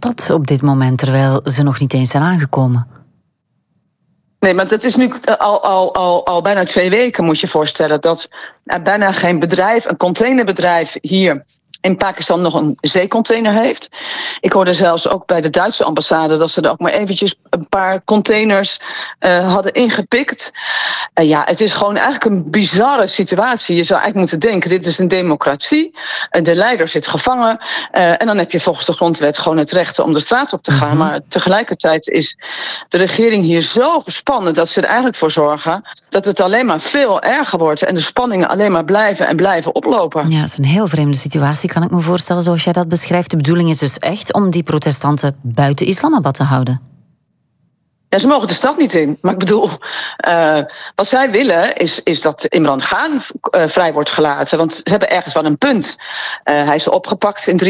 stad op dit moment, terwijl ze nog niet eens zijn aangekomen. Nee, maar dat is nu al bijna 2 weken, moet je voorstellen, dat er bijna geen bedrijf, een containerbedrijf hier in Pakistan nog een zeecontainer heeft. Ik hoorde zelfs ook bij de Duitse ambassade dat ze er ook maar eventjes een paar containers hadden ingepikt. Het is gewoon eigenlijk een bizarre situatie. Je zou eigenlijk moeten denken, dit is een democratie. De leider zit gevangen. En dan heb je volgens de grondwet gewoon het recht om de straat op te gaan. Maar tegelijkertijd is de regering hier zo gespannen dat ze er eigenlijk voor zorgen dat het alleen maar veel erger wordt en de spanningen alleen maar blijven en blijven oplopen. Ja, het is een heel vreemde situatie, kan ik me voorstellen, zoals jij dat beschrijft. De bedoeling is dus echt om die protestanten buiten Islamabad te houden. Ja, ze mogen de stad niet in. Maar ik bedoel, wat zij willen is dat Imran Khan vrij wordt gelaten. Want ze hebben ergens wel een punt. Hij is opgepakt in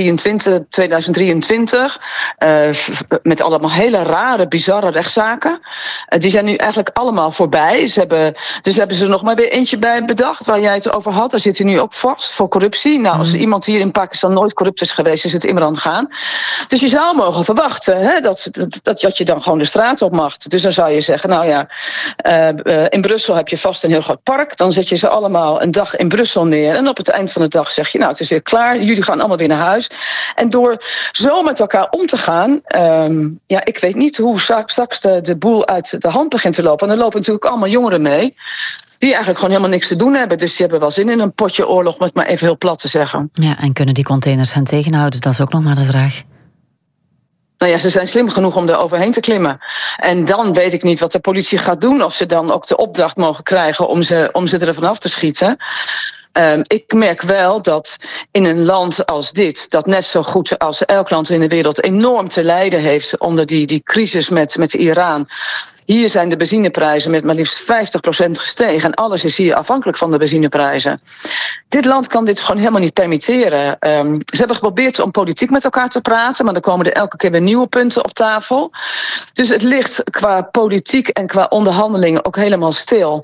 2023. Met allemaal hele rare, bizarre rechtszaken. Die zijn nu eigenlijk allemaal voorbij. Dus hebben ze er nog maar weer eentje bij bedacht, waar jij het over had. Daar zit hij nu ook vast voor corruptie. Nou, als er iemand hier in Pakistan nooit corrupt is geweest, is het Imran Khan. Dus je zou mogen verwachten dat je dan gewoon de straat op mag. Dus dan zou je zeggen, nou ja, in Brussel heb je vast een heel groot park. Dan zet je ze allemaal een dag in Brussel neer. En op het eind van de dag zeg je, nou, het is weer klaar. Jullie gaan allemaal weer naar huis. En door zo met elkaar om te gaan, ik weet niet hoe straks de boel uit de hand begint te lopen. En er lopen natuurlijk allemaal jongeren mee die eigenlijk gewoon helemaal niks te doen hebben. Dus die hebben wel zin in een potje oorlog, om het maar even heel plat te zeggen. Ja, en kunnen die containers hen tegenhouden? Dat is ook nog maar de vraag. Nou ja, ze zijn slim genoeg om er overheen te klimmen. En dan weet ik niet wat de politie gaat doen. Of ze dan ook de opdracht mogen krijgen om ze er vanaf te schieten. Ik merk wel dat in een land als dit, dat net zo goed als elk land in de wereld enorm te lijden heeft onder die crisis met Iran. Hier zijn de benzineprijzen met maar liefst 50% gestegen. En alles is hier afhankelijk van de benzineprijzen. Dit land kan dit gewoon helemaal niet permitteren. Ze hebben geprobeerd om politiek met elkaar te praten, maar dan komen er elke keer weer nieuwe punten op tafel. Dus het ligt qua politiek en qua onderhandelingen ook helemaal stil.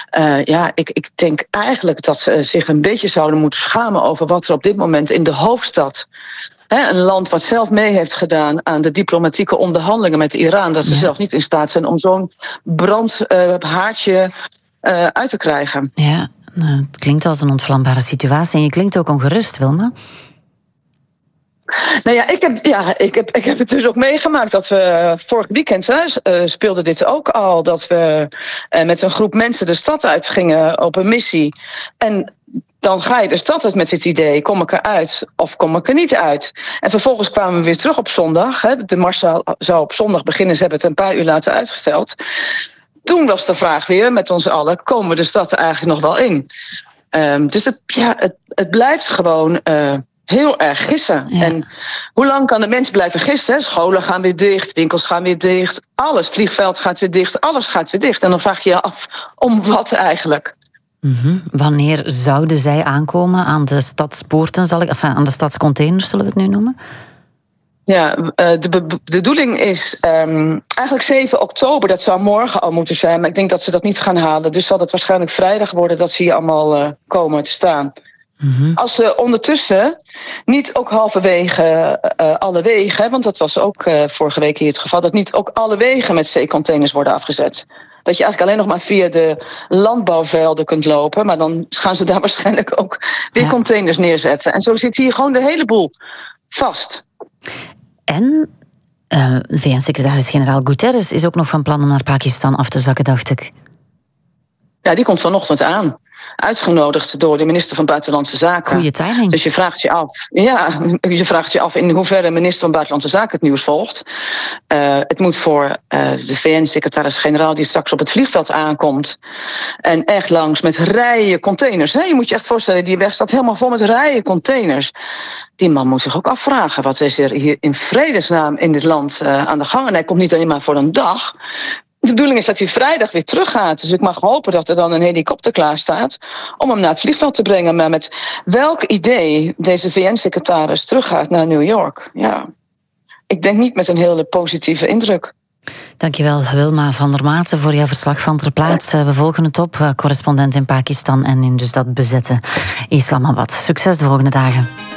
Ik denk eigenlijk dat ze zich een beetje zouden moeten schamen over wat er op dit moment in de hoofdstad, een land wat zelf mee heeft gedaan aan de diplomatieke onderhandelingen met Iran, dat ze zelf niet in staat zijn om zo'n brandhaardje uit te krijgen. Ja, het klinkt als een ontvlambare situatie. En je klinkt ook ongerust, Wilma. Nou ja, ik heb het dus ook meegemaakt dat we vorig weekend speelde dit ook al, dat we met een groep mensen de stad uitgingen op een missie. En dan ga je de stad uit met het idee, kom ik eruit of kom ik er niet uit? En vervolgens kwamen we weer terug op zondag. De mars zou op zondag beginnen, ze hebben het een paar uur later uitgesteld. Toen was de vraag weer met ons allen, komen we de stad eigenlijk nog wel in? Dus het blijft gewoon heel erg gissen. Ja. En hoe lang kan de mens blijven gissen? Scholen gaan weer dicht, winkels gaan weer dicht, alles, vliegveld gaat weer dicht, alles gaat weer dicht. En dan vraag je je af, om wat eigenlijk? Wanneer zouden zij aankomen aan de stadspoorten, aan de stadscontainers, zullen we het nu noemen? Ja, de bedoeling is eigenlijk 7 oktober, dat zou morgen al moeten zijn, maar ik denk dat ze dat niet gaan halen. Dus zal het waarschijnlijk vrijdag worden dat ze hier allemaal komen te staan. Als ze ondertussen niet ook halverwege alle wegen, want dat was ook vorige week hier het geval, dat niet ook alle wegen met zeecontainers worden afgezet. Dat je eigenlijk alleen nog maar via de landbouwvelden kunt lopen, maar dan gaan ze daar waarschijnlijk ook weer containers neerzetten. En zo zit hier gewoon de hele boel vast. En VN-secretaris-generaal Guterres is ook nog van plan om naar Pakistan af te zakken, dacht ik. Ja, die komt vanochtend aan. Uitgenodigd door de minister van Buitenlandse Zaken. Goeie timing. Dus je vraagt je af in hoeverre de minister van Buitenlandse Zaken het nieuws volgt. Het moet voor de VN-secretaris-generaal die straks op het vliegveld aankomt en echt langs met rijen containers. Je moet je echt voorstellen, die weg staat helemaal vol met rijen containers. Die man moet zich ook afvragen, wat is er hier in vredesnaam in dit land aan de gang? En hij komt niet alleen maar voor een dag. De bedoeling is dat hij vrijdag weer teruggaat. Dus ik mag hopen dat er dan een helikopter klaar staat om hem naar het vliegveld te brengen. Maar met welk idee deze VN-secretaris teruggaat naar New York? Ja, ik denk niet met een hele positieve indruk. Dankjewel, Wilma van der Maten, voor jouw verslag van ter plaatse. We volgen het op, correspondent in Pakistan en in dus dat bezette Islamabad. Succes de volgende dagen.